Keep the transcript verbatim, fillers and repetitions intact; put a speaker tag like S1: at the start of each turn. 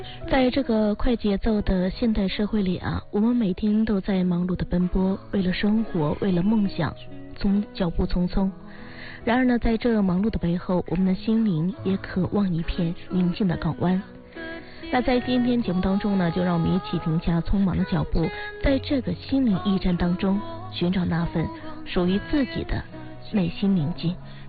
S1: 在这个快节奏的现代社会里啊，我们每天都在忙碌的奔波，为了生活，为了梦想，从脚步匆匆。然而呢，在这忙碌的背后，我们的心灵也渴望一片宁静的港湾。那在今天节目当中呢，就让我们一起停下匆忙的脚步，在这个心灵驿站当中，寻找那份属于自己的内心宁静。